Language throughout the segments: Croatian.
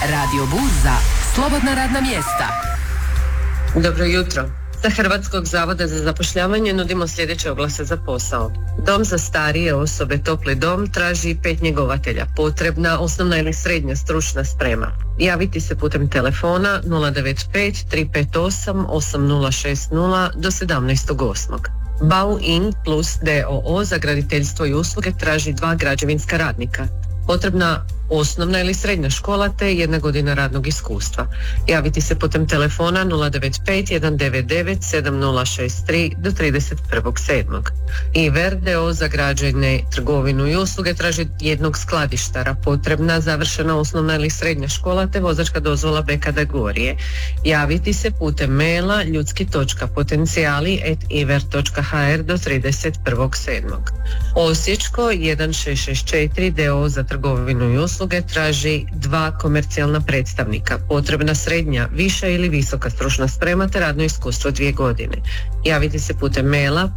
Radio Burza, slobodna radna mjesta. Dobro jutro. Sa Hrvatskog zavoda za zapošljavanje nudimo sljedeće oglase za posao. Dom za starije osobe Topli dom traži 5 njegovatelja. Potrebna osnovna ili srednja stručna sprema. Javiti se putem telefona 095 358 8060 do 17.8. Bau In Plus d.o.o. za graditeljstvo i usluge traži 2 građevinska radnika. Potrebna osnovna ili srednja škola te 1 godina radnog iskustva. Javiti se putem telefona 095 199 7063 do 31.7. Iver d.o.o. za građenje, trgovinu i usluge traži 1 skladištara. Potrebna završena osnovna ili srednja škola te vozačka dozvola B kategorije. Javiti se putem maila ljudski.potencijali@iver.hr do 31.7. Osječko 1664 d.o.o. za trgovinu i usluge traži 2 komercijalna predstavnika. Potrebna srednja, viša ili visoka stručna sprema te radno iskustvo 2 godine. Javiti se putem maila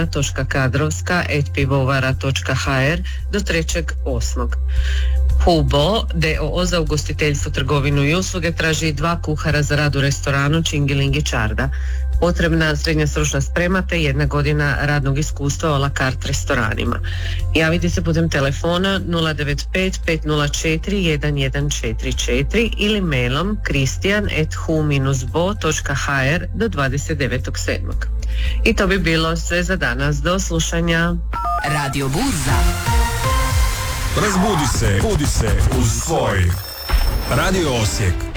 pravna.kadrovska@pivovara.hr do 3.8. Hubo d.o.o. za ugostiteljstvo, trgovinu i usluge traži 2 kuhara za rad u restoranu Čingilingi Čarda. Potrebna srednja stručna sprema te 1 godina radnog iskustva u a la carte restoranima. Javiti se putem telefona 095 504 1144 ili mailom kristijan@hu-bo.hr do 29.7. I to bi bilo sve za danas. Do slušanja. Radio Burza. Razbudi se, budi se uz svoj Radio Osijek.